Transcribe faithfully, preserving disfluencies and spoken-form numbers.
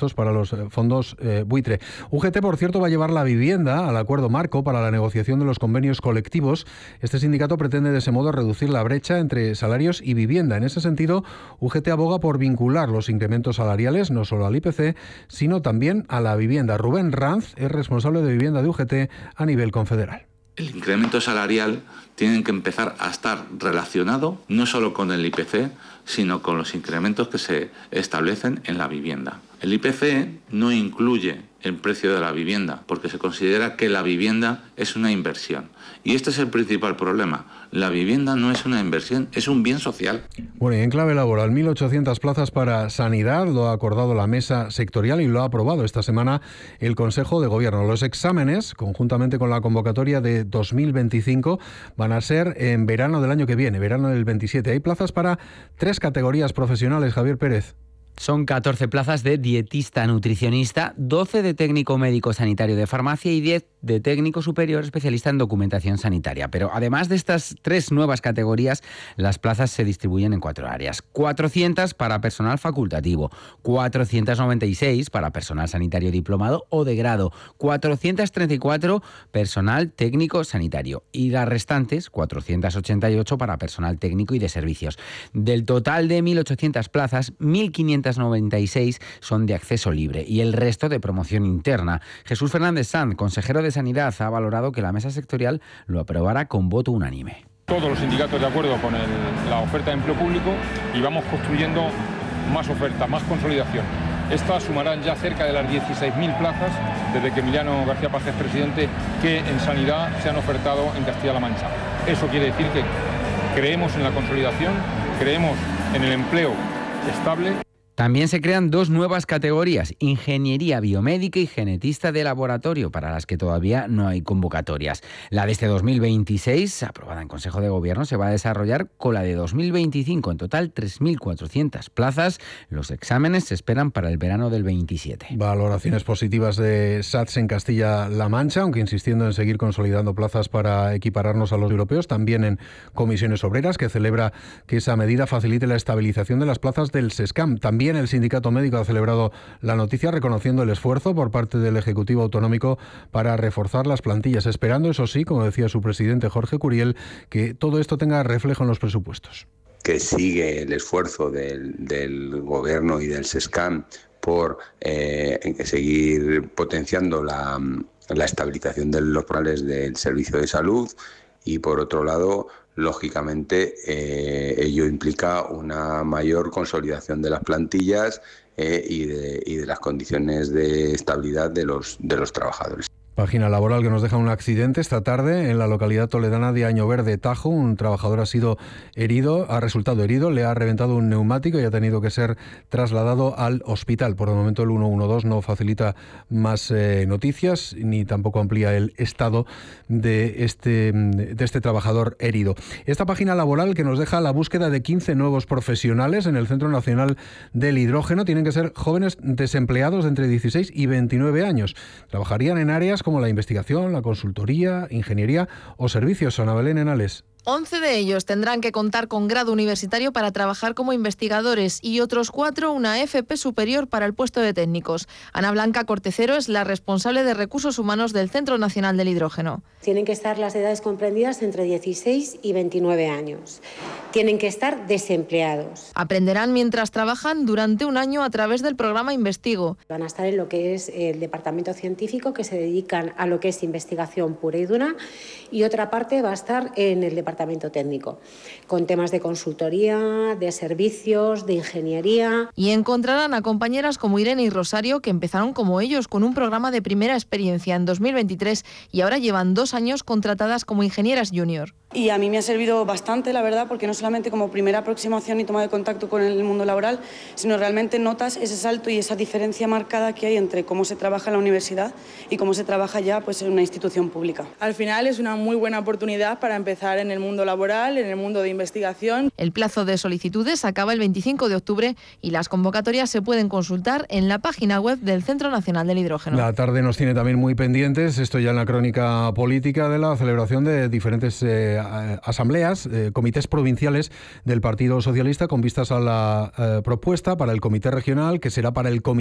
puestos para los fondos eh, buitre. U G T, por cierto, va a llevar la vivienda al acuerdo marco para la negociación de los convenios colectivos. Este sindicato pretende de ese modo reducir la brecha entre salarios y vivienda. En ese sentido, U G T aboga por vincular los incrementos salariales no solo al I P C, sino también a la vivienda. Rubén Ranz es responsable de vivienda de U G T a nivel confederal. El incremento salarial tiene que empezar a estar relacionado no solo con el I P C, sino con los incrementos que se establecen en la vivienda. El I P C no incluye el precio de la vivienda, porque se considera que la vivienda es una inversión. Y este es el principal problema. La vivienda no es una inversión, es un bien social. Bueno, y en clave laboral, mil ochocientas plazas para sanidad, lo ha acordado la mesa sectorial y lo ha aprobado esta semana el Consejo de Gobierno. Los exámenes, conjuntamente con la convocatoria de dos mil veinticinco, van a ser en verano del año que viene, verano del veintisiete. Hay plazas para tres categorías profesionales, Javier Pérez. Son catorce plazas de dietista nutricionista, doce de técnico médico sanitario de farmacia y diez de técnico superior especialista en documentación sanitaria. Pero además de estas tres nuevas categorías, las plazas se distribuyen en cuatro áreas. cuatrocientas para personal facultativo, cuatrocientas noventa y seis para personal sanitario diplomado o de grado, cuatrocientas treinta y cuatro personal técnico sanitario y las restantes, cuatrocientas ochenta y ocho para personal técnico y de servicios. Del total de mil ochocientas plazas, mil quinientas noventa y seis son de acceso libre y el resto de promoción interna. Jesús Fernández Sanz, consejero de Sanidad, ha valorado que la mesa sectorial lo aprobara con voto unánime. Todos los sindicatos de acuerdo con el, la oferta de empleo público y vamos construyendo más oferta, más consolidación. Estas sumarán ya cerca de las dieciséis mil plazas desde que Emiliano García Paz es presidente que en sanidad se han ofertado en Castilla-La Mancha. Eso quiere decir que creemos en la consolidación, creemos en el empleo estable. También se crean dos nuevas categorías, ingeniería biomédica y genetista de laboratorio, para las que todavía no hay convocatorias. La de este dos mil veintiséis, aprobada en Consejo de Gobierno, se va a desarrollar con la de dos mil veinticinco, en total tres mil cuatrocientas plazas. Los exámenes se esperan para el verano del veintisiete. Valoraciones positivas de S A T S en Castilla-La Mancha, aunque insistiendo en seguir consolidando plazas para equipararnos a los europeos, también en Comisiones Obreras, que celebra que esa medida facilite la estabilización de las plazas del SESCAM. También También el Sindicato Médico ha celebrado la noticia reconociendo el esfuerzo por parte del Ejecutivo Autonómico para reforzar las plantillas, esperando, eso sí, como decía su presidente Jorge Curiel, que todo esto tenga reflejo en los presupuestos. Que sigue el esfuerzo del, del Gobierno y del SESCAM por eh, seguir potenciando la, la estabilización de los planes del servicio de salud y, por otro lado, lógicamente, eh, ello implica una mayor consolidación de las plantillas eh, y, de, y de las condiciones de estabilidad de los, de los trabajadores. Página laboral que nos deja un accidente esta tarde en la localidad toledana de Añoverde, Tajo. Un trabajador ha sido herido, ha resultado herido, le ha reventado un neumático y ha tenido que ser trasladado al hospital. Por el momento el ciento doce no facilita más eh, noticias ni tampoco amplía el estado de este, de este trabajador herido. Esta página laboral que nos deja la búsqueda de quince nuevos profesionales en el Centro Nacional del Hidrógeno. Tienen que ser jóvenes desempleados de entre dieciséis y veintinueve años. Trabajarían en áreas como la investigación, la consultoría, ingeniería o servicios. Ana Belén Henales. once de ellos tendrán que contar con grado universitario para trabajar como investigadores y otros cuatro una F P superior para el puesto de técnicos. Ana Blanca Cortecero es la responsable de Recursos Humanos del Centro Nacional del Hidrógeno. Tienen que estar las edades comprendidas entre dieciséis y veintinueve años. Tienen que estar desempleados. Aprenderán mientras trabajan durante un año a través del programa Investigo. Van a estar en lo que es el departamento científico, que se dedican a lo que es investigación pura y dura, y otra parte va a estar en el departamento departamento técnico, con temas de consultoría, de servicios, de ingeniería. Y encontrarán a compañeras como Irene y Rosario, que empezaron como ellos con un programa de primera experiencia en dos mil veintitrés y ahora llevan dos años contratadas como ingenieras junior. Y a mí me ha servido bastante, la verdad, porque no solamente como primera aproximación y toma de contacto con el mundo laboral, sino realmente notas ese salto y esa diferencia marcada que hay entre cómo se trabaja en la universidad y cómo se trabaja ya pues, en una institución pública. Al final es una muy buena oportunidad para empezar en el mundo laboral, en el mundo de investigación. El plazo de solicitudes acaba el veinticinco de octubre y las convocatorias se pueden consultar en la página web del Centro Nacional del Hidrógeno. La tarde nos tiene también muy pendientes, esto ya en la crónica política, de la celebración de diferentes eh, asambleas, eh, comités provinciales del Partido Socialista con vistas a la eh, propuesta para el comité regional, que será para el comité